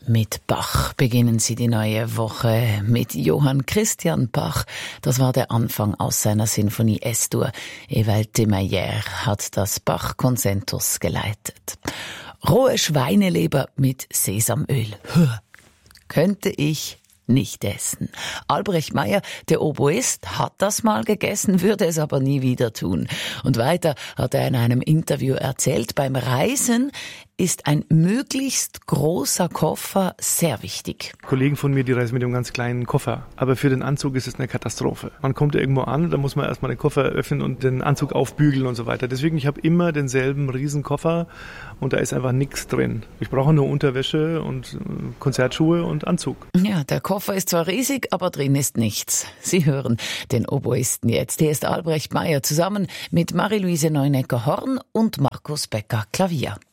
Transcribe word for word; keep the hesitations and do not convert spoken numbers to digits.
Mit Bach beginnen Sie die neue Woche mit Johann Christian Bach. Das war der Anfang aus seiner Sinfonie Es-Dur. Ewald de Meyer hat das Bach-Konzentus geleitet. Rohe Schweineleber mit Sesamöl. Könnte ich nicht essen. Albrecht Meyer, der Oboist, hat das mal gegessen, würde es aber nie wieder tun. Und weiter hat er in einem Interview erzählt, beim Reisen ist ein möglichst großer Koffer sehr wichtig. Kollegen von mir, die reisen mit einem ganz kleinen Koffer. Aber für den Anzug ist es eine Katastrophe. Man kommt irgendwo an, da muss man erstmal den Koffer öffnen und den Anzug aufbügeln und so weiter. Deswegen, ich habe immer denselben Riesenkoffer und da ist einfach nichts drin. Ich brauche nur Unterwäsche und Konzertschuhe und Anzug. Ja, der Koffer ist zwar riesig, aber drin ist nichts. Sie hören den Oboisten jetzt. Hier ist Albrecht Meyer zusammen mit Marie-Louise Neunecker-Horn und Markus Becker Klavier.